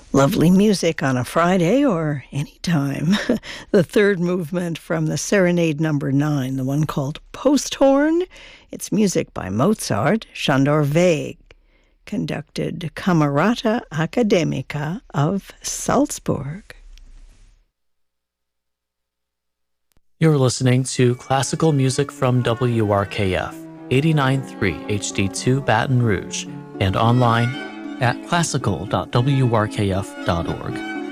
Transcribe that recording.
Lovely music on a Friday or any time. The third movement from the Serenade number 9, the one called Posthorn. It's music by Mozart, Sándor Végh, conducted Camerata Academica of Salzburg. You're listening to classical music from WRKF, 89.3 HD2 Baton Rouge, and online at classical.wrkf.org.